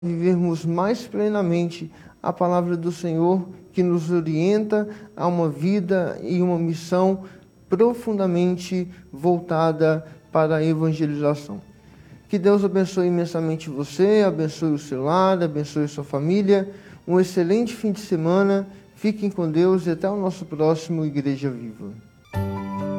vivermos mais plenamente a palavra do Senhor, que nos orienta a uma vida e uma missão profundamente voltada para a evangelização. Que Deus abençoe imensamente você, abençoe o seu lar, abençoe sua família. Um excelente fim de semana. Fiquem com Deus e até o nosso próximo Igreja Viva.